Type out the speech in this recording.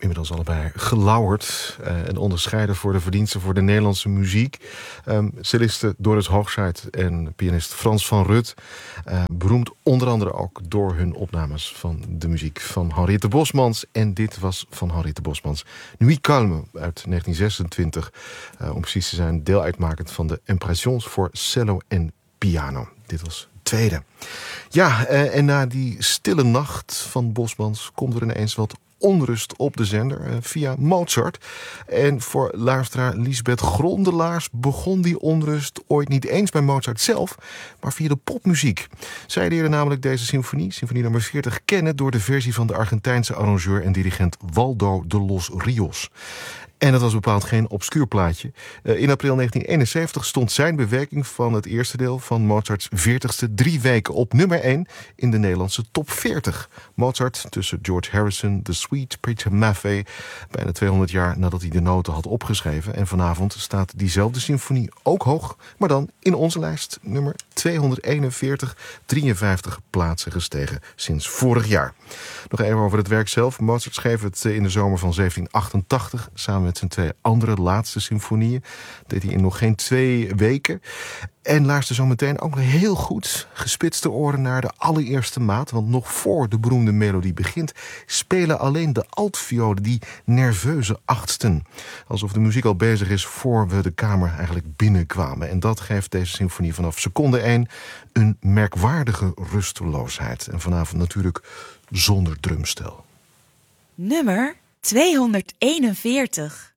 inmiddels allebei gelauwerd en onderscheiden voor de verdiensten voor de Nederlandse muziek. Celliste Doris Hoogzaart en pianist Frans van Rut. Beroemd onder andere ook door hun opnames van de muziek van Henriette Bosmans. En dit was van Henriette Bosmans Nuit Calme uit 1926. Om precies te zijn, deel uitmakend van de Impressions voor cello en piano. Dit was tweede. Ja, en na die stille nacht van Bosmans komt er ineens wat onrust op de zender via Mozart. En voor luisteraar Liesbeth Grondelaars begon die onrust ooit niet eens bij Mozart zelf, maar via de popmuziek. Zij leerde namelijk deze symfonie nummer 40, kennen door de versie van de Argentijnse arrangeur en dirigent Waldo de los Rios. En dat was bepaald geen obscuur plaatje. In april 1971 stond zijn bewerking van het eerste deel van Mozarts 40ste 3 weken op nummer 1 in de Nederlandse top 40. Mozart tussen George Harrison, The Sweet Peter Maffay, bijna 200 jaar nadat hij de noten had opgeschreven. En vanavond staat diezelfde symfonie ook hoog, maar dan in onze lijst nummer 241, 53 plaatsen gestegen sinds vorig jaar. Nog even over het werk zelf. Mozart schreef het in de zomer van 1788 samen met zijn 2 andere laatste symfonieën. Dat deed hij in nog geen 2 weken. En luister zo meteen ook heel goed gespitste oren naar de allereerste maat. Want nog voor de beroemde melodie begint, spelen alleen de altviolen die nerveuze achtsten. Alsof de muziek al bezig is voor we de kamer eigenlijk binnenkwamen. En dat geeft deze symfonie vanaf seconde 1 een merkwaardige rusteloosheid. En vanavond natuurlijk zonder drumstel. Nummer 241.